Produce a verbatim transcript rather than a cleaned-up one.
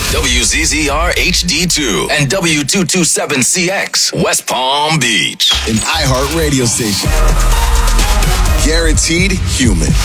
W Z Z R H D two and W two twenty-seven C X, West Palm Beach. An iHeart radio station. Guaranteed human.